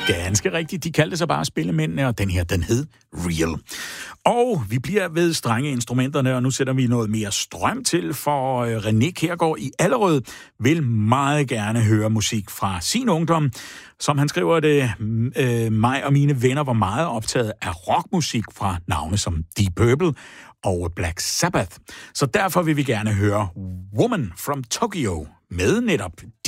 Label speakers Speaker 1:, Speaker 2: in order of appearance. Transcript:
Speaker 1: Ganske rigtigt. De kaldte sig bare Spillemændene, og den her, den hed Real. Og vi bliver ved strenge instrumenterne, og nu sætter vi noget mere strøm til, for René Kjærgaard i Allerød vil meget gerne høre musik fra sin ungdom. Som han skriver det, mig og mine venner var meget optaget af rockmusik fra navne som Deep Purple og Black Sabbath. Så derfor vil vi gerne høre Woman from Tokyo med netop